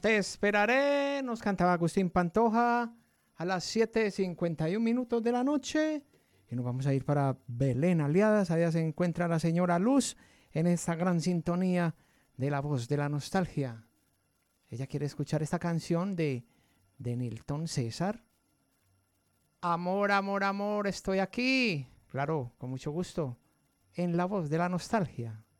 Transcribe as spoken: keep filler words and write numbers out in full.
Te esperaré, nos cantaba Agustín Pantoja a las siete cincuenta y un minutos de la noche. Y nos vamos a ir para Belén Aliadas. Allá se encuentra la señora Luz en esta gran sintonía de La Voz de la Nostalgia. Ella quiere escuchar esta canción de, de Nilton César. Amor, amor, amor, estoy aquí. Claro, con mucho gusto. En La Voz de la Nostalgia.